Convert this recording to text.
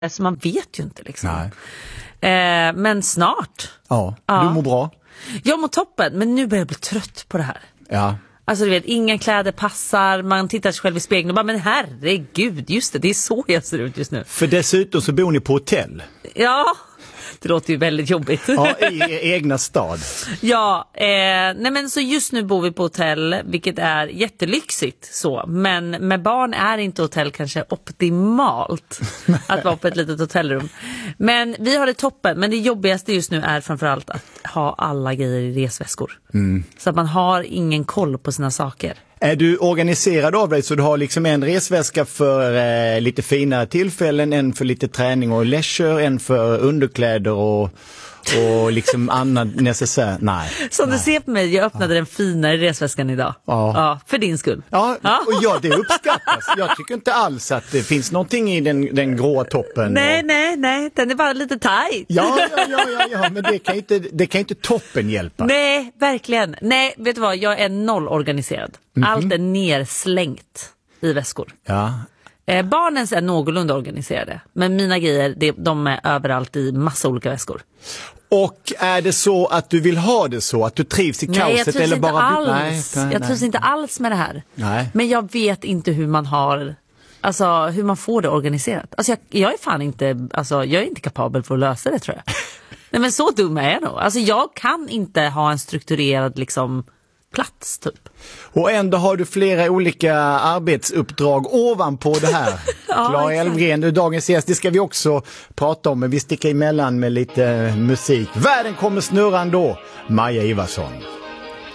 Så man vet ju inte liksom. Men snart. Ja, du mår bra. Jag mår toppen, men nu börjar jag bli trött på det här. Ja. Alltså du vet, inga kläder passar. Man tittar sig själv i spegeln och bara, men herregud, just det är så jag ser ut just nu. För dessutom så bor ni på hotell. Ja, det låter ju väldigt jobbigt. Ja, i er egna stad. Ja, nej men så just nu bor vi på hotell, vilket är jättelyxigt så. Men med barn är inte hotell kanske optimalt att vara på ett litet hotellrum. Men vi har det toppen, men det jobbigaste just nu är framförallt att ha alla grejer i resväskor. Så att man har ingen koll på sina saker. Är du organiserad av dig så du har liksom en resväska för lite fina tillfällen, en för lite träning och leisure, en för underkläder och liksom annan necessär? Nej. Som du ser på mig, jag öppnade den finare resväskan idag. Ja, för din skull. Ja, och det uppskattas. Jag tycker inte alls att det finns någonting i den gråa toppen. Nej, den är bara lite tight. Ja, men det kan inte toppen hjälpa. Nej, verkligen. Nej, vet du vad, jag är nollorganiserad. Allt är nerslängt i väskor. Ja. Barnens är någorlunda organiserade, men mina grejer, de är överallt i massa olika väskor. Och är det så att du vill ha det så, att du trivs i kaoset? Nej, jag trivs eller inte bara alls. Jag trivs inte alls med det här. Nej. Men jag vet inte hur man har, alltså hur man får det organiserat. Alltså jag är fan inte, alltså jag är inte kapabel för att lösa det, tror jag. Nej, men så dum är jag nog. Alltså jag kan inte ha en strukturerad liksom plats typ. Och ändå har du flera olika arbetsuppdrag ovanpå det här. Klara Elfgren, du är dagens gäst. Det ska vi också prata om, men vi sticker emellan med lite musik. Världen kommer snurra ändå. Maja Ivarsson.